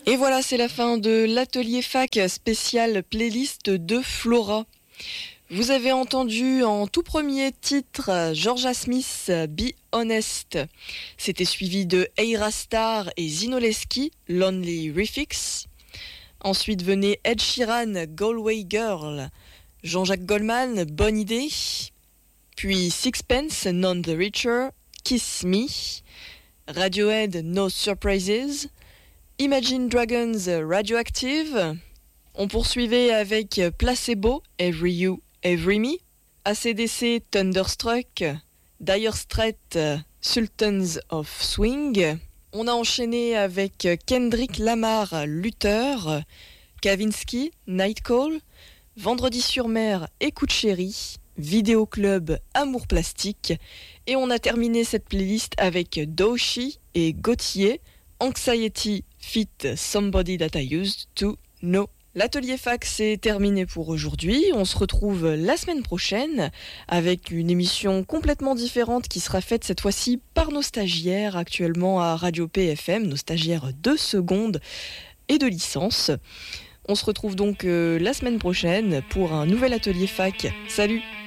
Et voilà, c'est la fin de l'atelier fac spécial playlist de Flora. Vous avez entendu en tout premier titre Georgia Smith, Be Honest. C'était suivi de Eira Star et Zinoleski, Lonely Refix. Ensuite venait Ed Sheeran, Galway Girl. Jean-Jacques Goldman, Bonne Idée. Puis Sixpence, None the Richer, Kiss Me. Radiohead, No Surprises. Imagine Dragons, Radioactive. On poursuivait avec Placebo, Every You, Every Me. AC/DC, Thunderstruck. Dire Straits, Sultans of Swing. On a enchaîné avec Kendrick Lamar, Luther. Kavinsky, Night Call. Vendredi sur mer, Écoute Chérie. Vidéo Club, Amour Plastique. Et on a terminé cette playlist avec Doshi et Gauthier, Anxiety Fit Somebody That I Used to Know. L'atelier fac c'est terminé pour aujourd'hui. On se retrouve la semaine prochaine avec une émission complètement différente qui sera faite cette fois-ci par nos stagiaires actuellement à Radio PFM, nos stagiaires de seconde et de licence. On se retrouve donc la semaine prochaine pour un nouvel atelier fac. Salut!